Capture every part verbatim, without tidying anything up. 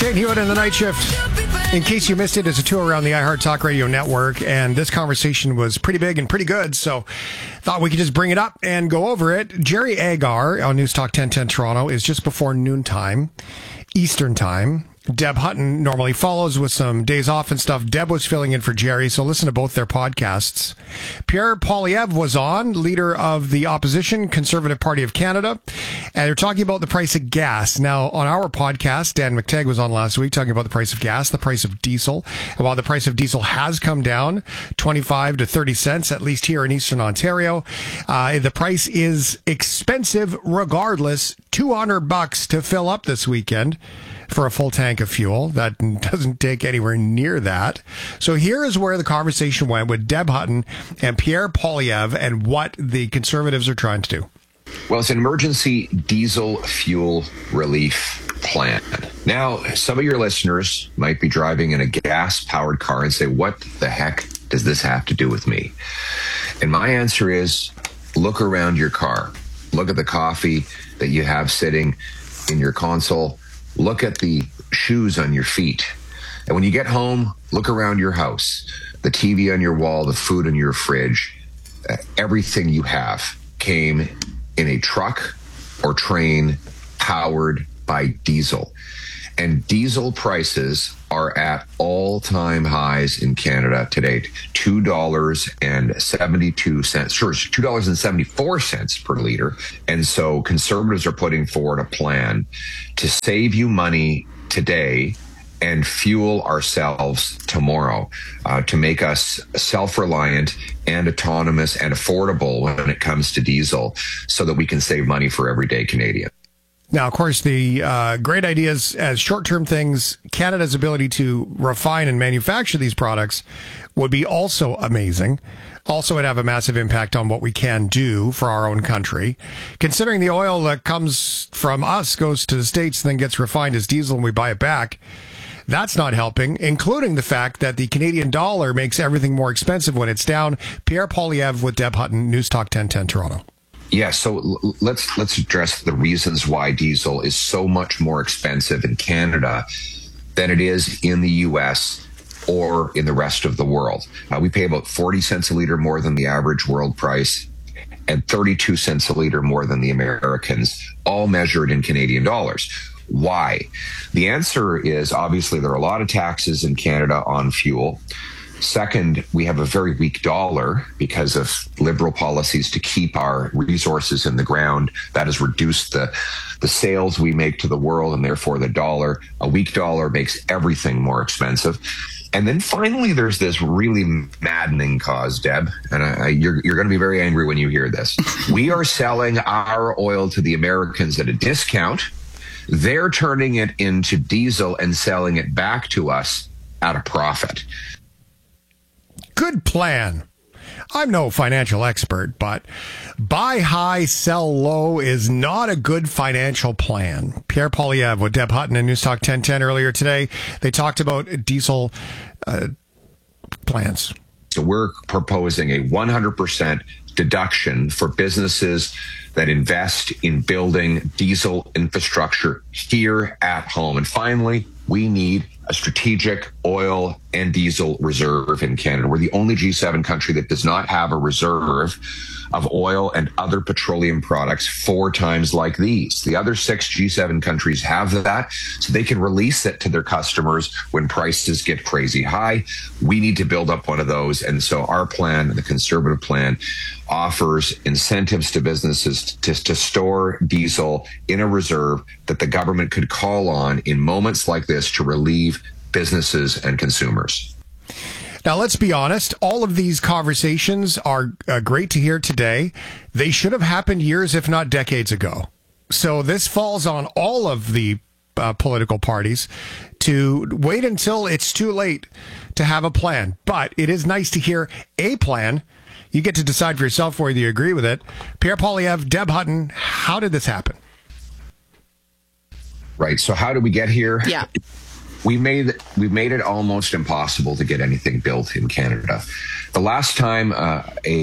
Kate Hewitt in the Night Shift. In case you missed it, it's a tour around the iHeart Talk Radio network, and this conversation was pretty big and pretty good, so thought we could just bring it up and go over it. Jerry Agar on News Talk ten ten Toronto is just before noontime, Eastern Time. Deb Hutton normally follows with some days off and stuff. Deb was filling in for Jerry, so listen to both their podcasts. Pierre Poilievre was on, leader of the opposition Conservative Party of Canada, and they're talking about the price of gas. Now, on our podcast, Dan McTagg was on last week talking about the price of gas, the price of diesel, and while the price of diesel has come down twenty-five to thirty cents, at least here in Eastern Ontario, uh, the price is expensive regardless, two hundred bucks to fill up this weekend for a full tank of fuel. That doesn't take anywhere near that. So here is where the conversation went with Deb Hutton and Pierre Poilievre and what the Conservatives are trying to do. Well, it's an emergency diesel fuel relief plan. Now, some of your listeners might be driving in a gas-powered car and say, what the heck does this have to do with me? And my answer is, look around your car. Look at the coffee that you have sitting in your console. Look at the shoes on your feet. And when you get home, look around your house, the T V on your wall, the food in your fridge. Uh, everything you have came in a truck or train powered by diesel. And diesel prices are at all-time highs in Canada today, two dollars and seventy-two cents, sure, two dollars and seventy-four cents per liter. And so Conservatives are putting forward a plan to save you money today and fuel ourselves tomorrow, uh, to make us self-reliant and autonomous and affordable when it comes to diesel so that we can save money for everyday Canadian. Now, of course, the uh, great ideas as short-term things, Canada's ability to refine and manufacture these products would be also amazing. Also, it'd have a massive impact on what we can do for our own country. Considering the oil that comes from us goes to the States and then gets refined as diesel and we buy it back, that's not helping, including the fact that the Canadian dollar makes everything more expensive when it's down. Pierre Poilievre with Deb Hutton, News Talk ten ten Toronto. Yeah, so l- let's let's address the reasons why diesel is so much more expensive in Canada than it is in the U S or in the rest of the world. Uh, we pay about forty cents a liter more than the average world price and thirty-two cents a liter more than the Americans, all measured in Canadian dollars. Why? The answer is obviously there are a lot of taxes in Canada on fuel. Second, we have a very weak dollar because of liberal policies to keep our resources in the ground. That has reduced the, the sales we make to the world and therefore the dollar. A weak dollar makes everything more expensive. And then finally, there's this really maddening cause, Deb, and I, I, you're, you're going to be very angry when you hear this. We are selling our oil to the Americans at a discount. They're turning it into diesel and selling it back to us at a profit. Good plan. I'm no financial expert, but buy high, sell low is not a good financial plan. Pierre Poilievre with Deb Hutton and News Talk ten ten earlier today. They talked about diesel uh, plans. So we're proposing a one hundred percent deduction for businesses that invest in building diesel infrastructure here at home. And finally, we need a strategic oil and diesel reserve in Canada. We're the only G seven country that does not have a reserve of oil and other petroleum products four times like these. The other six G seven countries have that, so they can release it to their customers when prices get crazy high. We need to build up one of those. And so our plan, the Conservative plan, offers incentives to businesses to, to store diesel in a reserve that the government could call on in moments like this to relieve businesses and consumers. Now, let's be honest. All of these conversations are uh, great to hear today. They should have happened years, if not decades ago. So this falls on all of the uh, political parties to wait until it's too late to have a plan. But it is nice to hear a plan. You get to decide for yourself whether you agree with it. Pierre Poilievre, Deb Hutton, how did this happen? Right. So how did we get here? Yeah. We made we've made it almost impossible to get anything built in Canada. The last time uh, a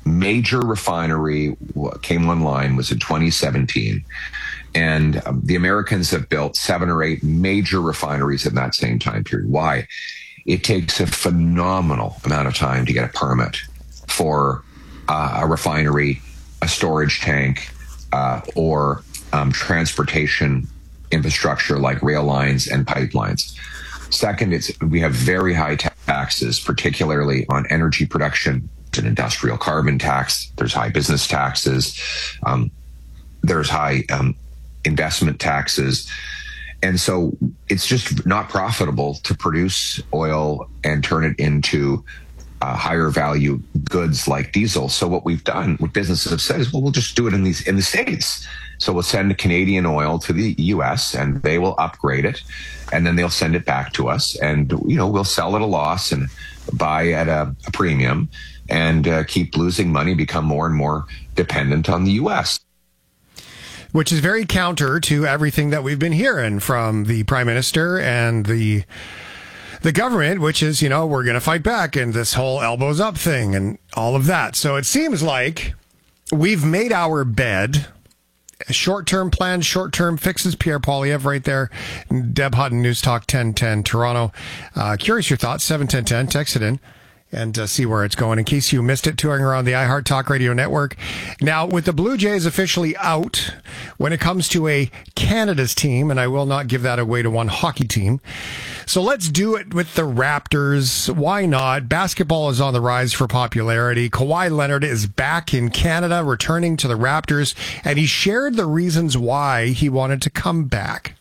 major refinery came online was in twenty seventeen. And um, the Americans have built seven or eight major refineries in that same time period. Why? It takes a phenomenal amount of time to get a permit for uh, a refinery, a storage tank, uh, or um, transportation infrastructure like rail lines and pipelines. Second, it's we have very high taxes, particularly on energy production. It's an industrial carbon tax. There's high business taxes. Um, there's high um, investment taxes. And so it's just not profitable to produce oil and turn it into uh, higher value goods like diesel. So what we've done, what businesses have said is, well, we'll just do it in these in the States. So we'll send Canadian oil to the U S and they will upgrade it, and then they'll send it back to us, and you know we'll sell at a loss and buy at a, a premium, and uh, keep losing money, become more and more dependent on the U S. Which is very counter to everything that we've been hearing from the Prime Minister and the the government, which is, you know, we're going to fight back and this whole elbows up thing and all of that. So it seems like we've made our bed. Short-term plans, short-term fixes. Pierre Poilievre right there. Deb Hutton, News Talk ten ten Toronto. Uh, curious your thoughts. seven ten ten. Text it in and uh, see where it's going. In case you missed it, touring around the iHeart Talk Radio Network. Now, with the Blue Jays officially out when it comes to a Canada's team, and I will not give that away to one hockey team. So let's do it with the Raptors. Why not? Basketball is on the rise for popularity. Kawhi Leonard is back in Canada, returning to the Raptors, and he shared the reasons why he wanted to come back.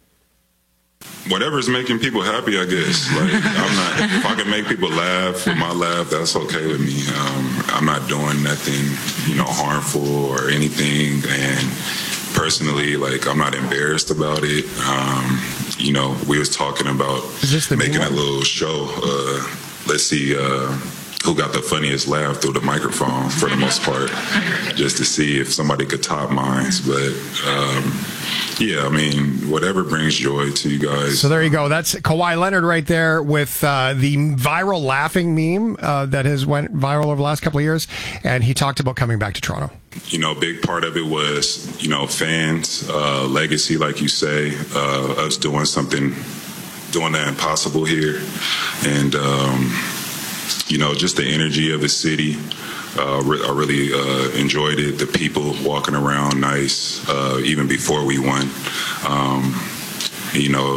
Whatever's making people happy, I guess. Like, I'm not, if I can make people laugh with my laugh, that's okay with me. Um, I'm not doing nothing, you know, harmful or anything. And personally, like, I'm not embarrassed about it. Um, you know, we was talking about making a little show. Uh, let's see uh, who got the funniest laugh through the microphone for the most part, just to see if somebody could top mine. But, um, yeah, I mean, whatever brings joy to you guys. So there you go. That's Kawhi Leonard right there with uh, the viral laughing meme uh, that has went viral over the last couple of years. And he talked about coming back to Toronto. You know, a big part of it was, you know, fans, uh, legacy, like you say, uh, us doing something, doing the impossible here. And, um, you know, just the energy of the city. Uh, I really uh, enjoyed it. The people walking around nice, uh, even before we won. Um, you know,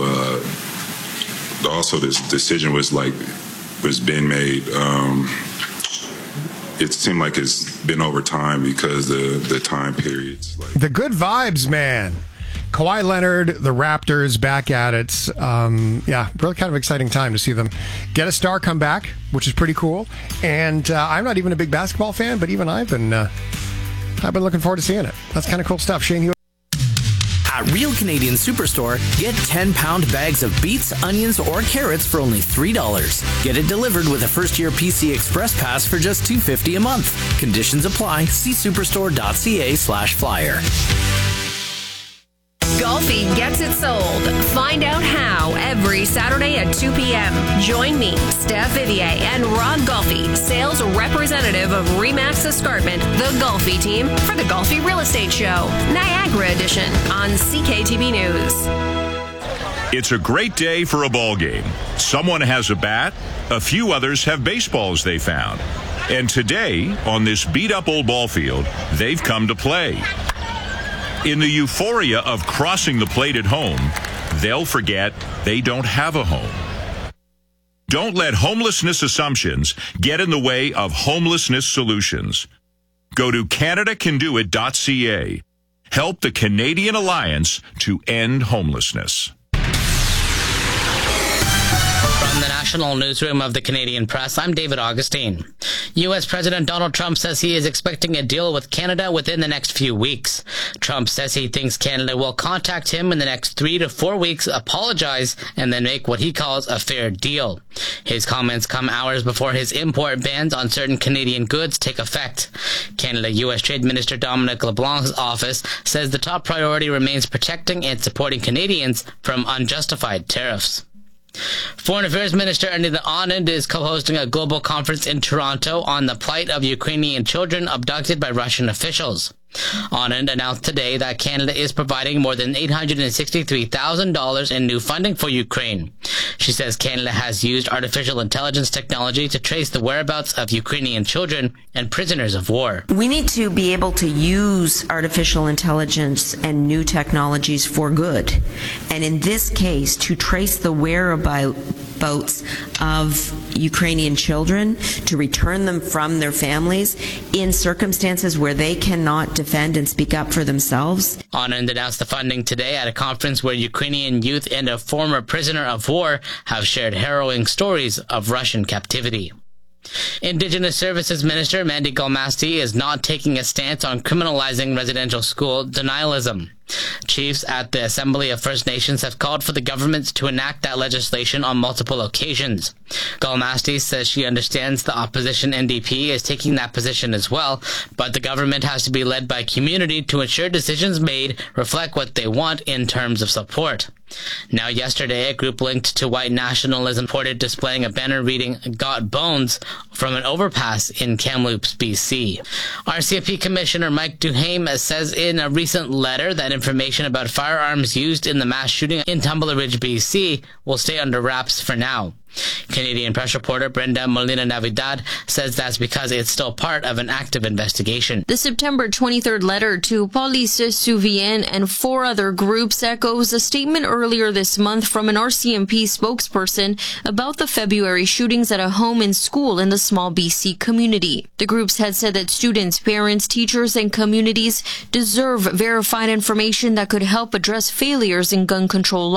uh, also this decision was like, was been made. Um, it seemed like it's been over time because the, the time periods. Like, the good vibes, man. Kawhi Leonard, the Raptors, back at it. Um, yeah, really kind of exciting time to see them get a star come back, which is pretty cool. And uh, I'm not even a big basketball fan, but even I've been uh, I've been looking forward to seeing it. That's kind of cool stuff. Shane Hewitt. At Real Canadian Superstore, get ten-pound bags of beets, onions, or carrots for only three dollars. Get it delivered with a first-year P C Express Pass for just two dollars and fifty cents a month. Conditions apply. See superstore.ca slash flyer. Golfi gets it sold. Find out how every Saturday at two p.m. Join me, Steph Vivier, and Rod Golfi, sales representative of Remax Escarpment, the Golfi team, for the Golfi Real Estate Show, Niagara Edition, on C K T V News. It's a great day for a ball game. Someone has a bat, a few others have baseballs they found. And today, on this beat-up old ball field, they've come to play. In the euphoria of crossing the plate at home, they'll forget they don't have a home. Don't let homelessness assumptions get in the way of homelessness solutions. Go to Canada Can Do It dot C A. Help the Canadian Alliance to end homelessness. From the National Newsroom of the Canadian Press, I'm David Augustine. U S President Donald Trump says he is expecting a deal with Canada within the next few weeks. Trump says he thinks Canada will contact him in the next three to four weeks, apologize, and then make what he calls a fair deal. His comments come hours before his import bans on certain Canadian goods take effect. Canada U S Trade Minister Dominic LeBlanc's office says the top priority remains protecting and supporting Canadians from unjustified tariffs. Foreign Affairs Minister Anita Anand is co-hosting a global conference in Toronto on the plight of Ukrainian children abducted by Russian officials. Anand announced today that Canada is providing more than eight hundred sixty-three thousand dollars in new funding for Ukraine. She says Canada has used artificial intelligence technology to trace the whereabouts of Ukrainian children and prisoners of war. We need to be able to use artificial intelligence and new technologies for good. And in this case, to trace the whereabouts of Ukrainian children, to return them from their families in circumstances where they cannot defend and speak up for themselves. Anand announced the funding today at a conference where Ukrainian youth and a former prisoner of war have shared harrowing stories of Russian captivity. Indigenous Services Minister Mandy Galmasti is not taking a stance on criminalizing residential school denialism. Chiefs at the Assembly of First Nations have called for the government to enact that legislation on multiple occasions. Galmasti says she understands the opposition N D P is taking that position as well, but the government has to be led by community to ensure decisions made reflect what they want in terms of support. Now, yesterday, a group linked to white nationalism reported displaying a banner reading "Got Bones" from an overpass in Kamloops, B C. R C M P Commissioner Mike Duhaime says in a recent letter that information about firearms used in the mass shooting in Tumbler Ridge, B C will stay under wraps for now. Canadian press reporter Brenda Molina-Navidad says that's because it's still part of an active investigation. The September twenty-third letter to Police Souvien and four other groups echoes a statement earlier this month from an R C M P spokesperson about the February shootings at a home and school in the small B C community. The groups had said that students, parents, teachers, and communities deserve verified information that could help address failures in gun control law.